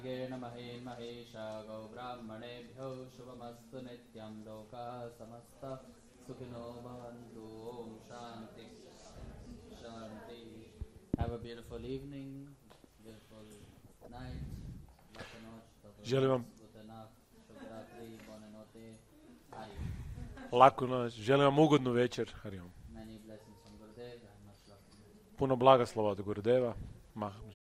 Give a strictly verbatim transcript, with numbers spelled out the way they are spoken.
Mहे Mahesha Go Brahmanebhyo Shubhamastu Nityam Loka Samasta Sukhino Bhavantu Om Shanti Shanti. Have a beautiful evening, beautiful night. Želim vam Gute Nacht, Shubhratri, Buone Notte, Hari. laku noć, želim vam ugodnu večer. Hari Om. Many blessings from Gurudev and much love. Puno blagoslova od Gurudeva.